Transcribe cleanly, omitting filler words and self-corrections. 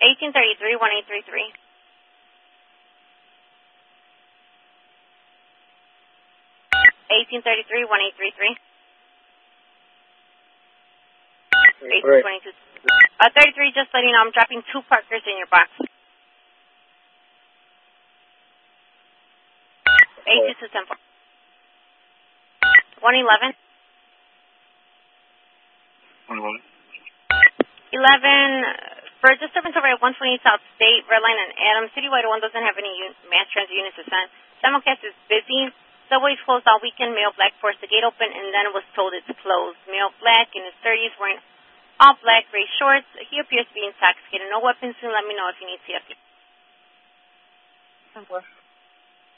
1833-1833. 1833-1833. 1822. 33, just letting you know, I'm dropping 2 Parkers in your box. 82210. 111. 111. 11, for disturbance over at 128 South State, Red Line and Adams, Citywide 1 doesn't have any mass transit units to send. Simulcast is busy. Subway's closed all weekend. Male Black forced the gate open and then was told it's closed. Male Black in his 30s wearing all black, gray shorts. He appears to be intoxicated. No weapons soon. Let me know if you need CFD.